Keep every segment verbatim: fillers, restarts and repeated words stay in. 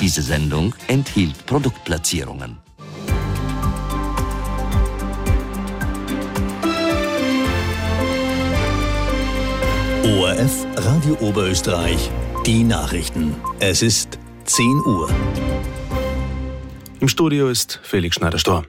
Diese Sendung enthielt Produktplatzierungen. O R F Radio Oberösterreich, die Nachrichten. Es ist zehn Uhr. Im Studio ist Felix Schneider-Storr.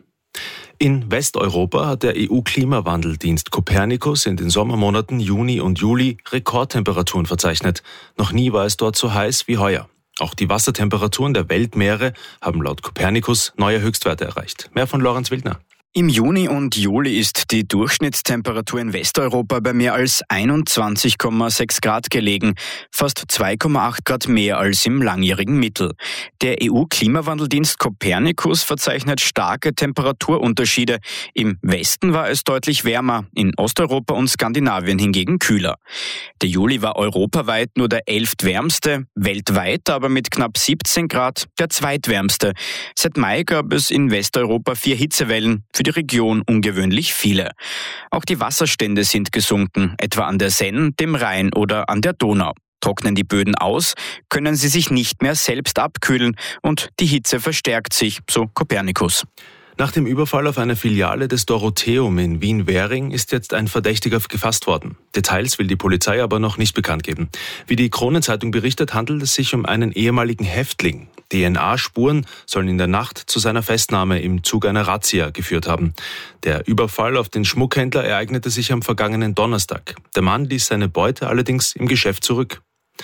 In Westeuropa hat der E U-Klimawandeldienst Copernicus in den Sommermonaten Juni und Juli Rekordtemperaturen verzeichnet. Noch nie war es dort so heiß wie heuer. Auch die Wassertemperaturen der Weltmeere haben laut Copernicus neue Höchstwerte erreicht. Mehr von Lorenz Wildner. Im Juni und Juli ist die Durchschnittstemperatur in Westeuropa bei mehr als einundzwanzig Komma sechs Grad gelegen, fast zwei Komma acht Grad mehr als im langjährigen Mittel. Der E U-Klimawandeldienst Copernicus verzeichnet starke Temperaturunterschiede. Im Westen war es deutlich wärmer, in Osteuropa und Skandinavien hingegen kühler. Der Juli war europaweit nur der elftwärmste, weltweit aber mit knapp siebzehn Grad der zweitwärmste. Seit Mai gab es in Westeuropa vier Hitzewellen, für die Region ungewöhnlich viele. Auch die Wasserstände sind gesunken, etwa an der Senn, dem Rhein oder an der Donau. Trocknen die Böden aus, können sie sich nicht mehr selbst abkühlen und die Hitze verstärkt sich, so Copernicus. Nach dem Überfall auf eine Filiale des Dorotheum in Wien-Währing ist jetzt ein Verdächtiger gefasst worden. Details will die Polizei aber noch nicht bekannt geben. Wie die Kronenzeitung berichtet, handelt es sich um einen ehemaligen Häftling. D N A-Spuren sollen in der Nacht zu seiner Festnahme im Zuge einer Razzia geführt haben. Der Überfall auf den Schmuckhändler ereignete sich am vergangenen Donnerstag. Der Mann ließ seine Beute allerdings im Geschäft zurück.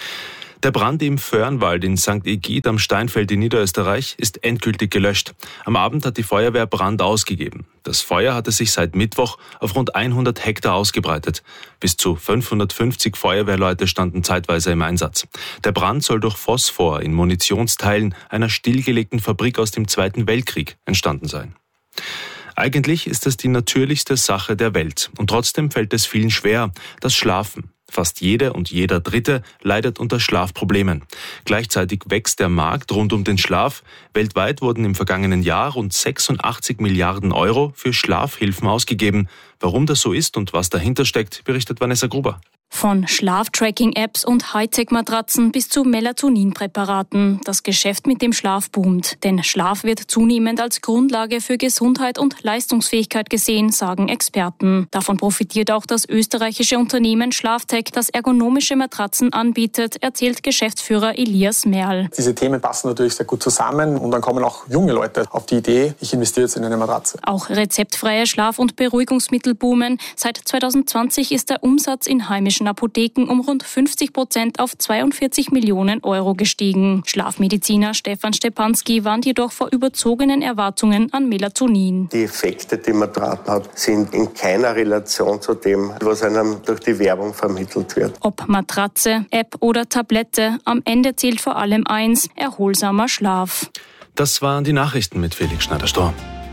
Der Brand im Föhrenwald in Sankt Egid am Steinfeld in Niederösterreich ist endgültig gelöscht. Am Abend hat die Feuerwehr Brand ausgegeben. Das Feuer hatte sich seit Mittwoch auf rund hundert Hektar ausgebreitet. Bis zu fünfhundertfünfzig Feuerwehrleute standen zeitweise im Einsatz. Der Brand soll durch Phosphor in Munitionsteilen einer stillgelegten Fabrik aus dem Zweiten Weltkrieg entstanden sein. Eigentlich ist es die natürlichste Sache der Welt. Und trotzdem fällt es vielen schwer, das Schlafen. Fast jede und jeder Dritte leidet unter Schlafproblemen. Gleichzeitig wächst der Markt rund um den Schlaf. Weltweit wurden im vergangenen Jahr rund sechsundachtzig Milliarden Euro für Schlafhilfen ausgegeben. Warum das so ist und was dahinter steckt, berichtet Vanessa Gruber. Von Schlaftracking-Apps und Hightech-Matratzen bis zu Melatoninpräparaten. Das Geschäft mit dem Schlaf boomt. Denn Schlaf wird zunehmend als Grundlage für Gesundheit und Leistungsfähigkeit gesehen, sagen Experten. Davon profitiert auch das österreichische Unternehmen Schlaftech, das ergonomische Matratzen anbietet, erzählt Geschäftsführer Elias Merl. Diese Themen passen natürlich sehr gut zusammen und dann kommen auch junge Leute auf die Idee, ich investiere jetzt in eine Matratze. Auch rezeptfreie Schlaf- und Beruhigungsmittel boomen. Seit zweitausendzwanzig ist der Umsatz in heimischen Apotheken um rund fünfzig Prozent auf zweiundvierzig Millionen Euro gestiegen. Schlafmediziner Stefan Stepanski warnt jedoch vor überzogenen Erwartungen an Melatonin. Die Effekte, die Matratzen hat, sind in keiner Relation zu dem, was einem durch die Werbung vermittelt wird. Ob Matratze, App oder Tablette, am Ende zählt vor allem eins: erholsamer Schlaf. Das waren die Nachrichten mit Felix Schneider-Storr.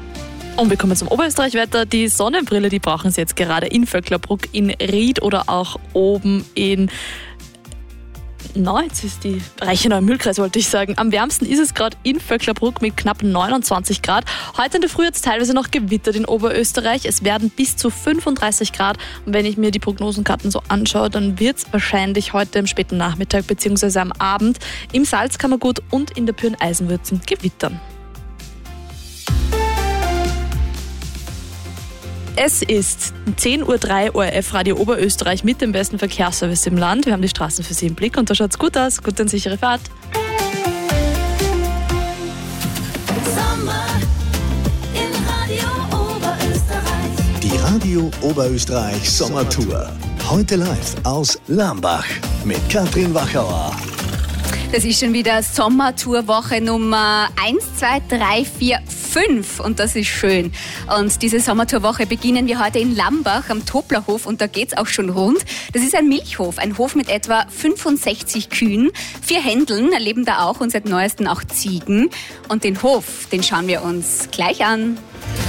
Und wir kommen zum Oberösterreich-Wetter. Die Sonnenbrille, die brauchen Sie jetzt gerade in Vöcklerbruck, in Ried oder auch oben in... Na, jetzt ist die Reichenau im Mühlkreis, wollte ich sagen. Am wärmsten ist es gerade in Vöcklerbruck mit knapp neunundzwanzig Grad. Heute in der Früh hat es teilweise noch gewittert in Oberösterreich. Es werden bis zu fünfunddreißig Grad. Und wenn ich mir die Prognosenkarten so anschaue, dann wird es wahrscheinlich heute am späten Nachmittag bzw. am Abend im Salzkammergut und in der Pyrn-Eisenwürzen gewittern. Es ist zehn Uhr drei, O R F Radio Oberösterreich mit dem besten Verkehrsservice im Land. Wir haben die Straßen für Sie im Blick und da schaut es gut aus. Gute und sichere Fahrt. Sommer in Radio Oberösterreich. Die Radio Oberösterreich Sommertour. Heute live aus Lambach mit Katrin Wachauer. Das ist schon wieder Sommertourwoche Nummer eins, zwei, drei, vier, fünf und das ist schön. Und diese Sommertourwoche beginnen wir heute in Lambach am Toblerhof und da geht's auch schon rund. Das ist ein Milchhof, ein Hof mit etwa fünfundsechzig Kühen. Vier Händeln leben da auch und seit neuestem auch Ziegen. Und den Hof, den schauen wir uns gleich an.